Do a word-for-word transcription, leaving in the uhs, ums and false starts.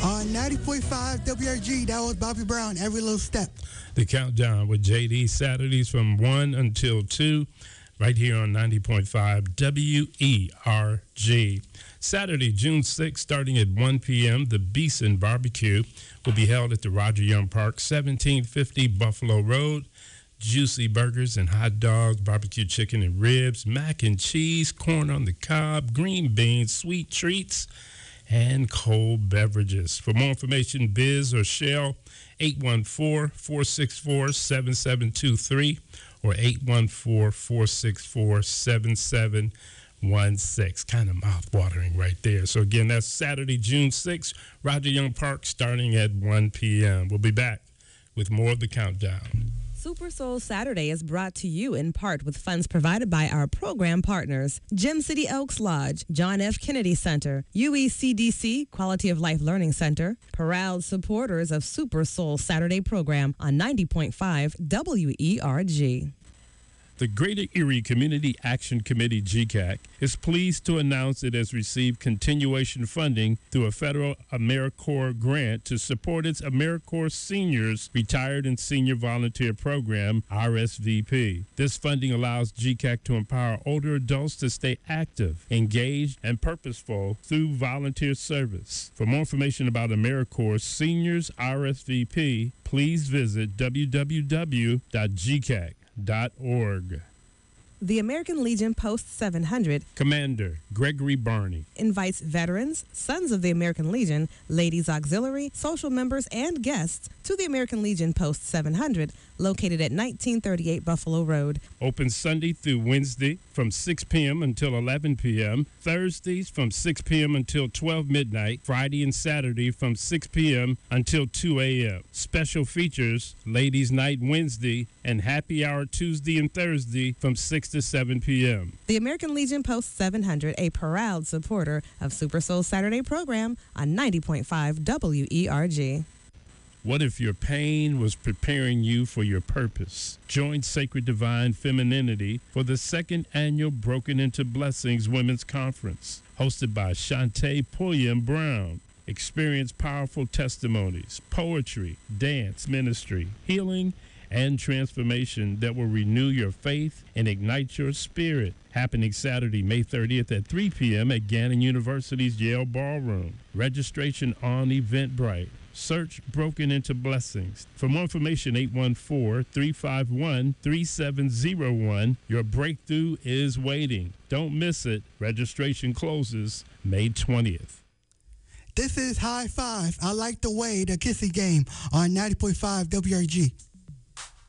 On ninety point five W R G, that was Bobby Brown, Every Little Step. The Countdown with J D, Saturdays from one until two, right here on ninety point five W E R G. Saturday, June sixth, starting at one p.m., the Beeson Barbecue will be held at the Roger Young Park, seventeen fifty Buffalo Road. Juicy burgers and hot dogs, barbecue chicken and ribs, mac and cheese, corn on the cob, green beans, sweet treats, and cold beverages. For more information, Biz or Shell, eight one four, four six four, seven seven two three or eight one four, four six four, seven seven one six. Kind of mouth-watering right there. So, again, that's Saturday, June sixth, Roger Young Park, starting at one p.m. We'll be back with more of the Countdown. Super Soul Saturday is brought to you in part with funds provided by our program partners, Gem City Elks Lodge, John F. Kennedy Center, U E C D C Quality of Life Learning Center, proud supporters of Super Soul Saturday program on ninety point five W E R G. The Greater Erie Community Action Committee, G C A C, is pleased to announce it has received continuation funding through a federal AmeriCorps grant to support its AmeriCorps Seniors Retired and Senior Volunteer Program, R S V P. This funding allows G C A C to empower older adults to stay active, engaged, and purposeful through volunteer service. For more information about AmeriCorps Seniors R S V P, please visit w w w dot g c a c dot org. The American Legion Post seven hundred Commander Gregory Barney invites veterans, Sons of the American Legion, Ladies Auxiliary, social members, and guests to the American Legion Post seven hundred, located at nineteen thirty-eight Buffalo Road. Open Sunday through Wednesday from six p.m. until eleven p.m., Thursdays from six p.m. until twelve midnight, Friday and Saturday from six p.m. until two a.m. Special features, Ladies Night Wednesday and Happy Hour Tuesday and Thursday from six to seven p.m. The American Legion Post seven hundred, a proud supporter of Super Soul Saturday program on ninety point five W E R G. What if your pain was preparing you for your purpose? Join Sacred Divine Femininity for the second annual Broken Into Blessings Women's Conference, hosted by Shantae Pulliam Brown. Experience powerful testimonies, poetry, dance, ministry, healing, and transformation that will renew your faith and ignite your spirit. Happening Saturday, May thirtieth at three p.m. at Gannon University's Yale Ballroom. Registration on Eventbrite. Search Broken Into Blessings. For more information, eight one four, three five one, three seven zero one. Your breakthrough is waiting. Don't miss it. Registration closes May twentieth. This is High Five. I like the way the Kissy game on ninety point five W R G.